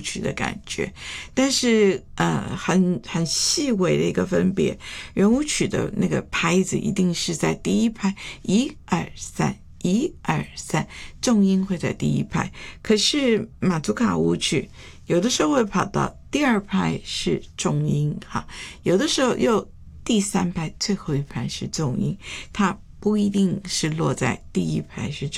曲的感觉。但是很细微的一个分别，圆舞曲的那个拍子一定是在第一拍1 2 31 2 3，重音会在第一拍。可是马祖卡舞曲有的时候会跑到第二拍是重音，有的时候又第三拍最后一拍是重音，它不一定是落在第一拍是重音。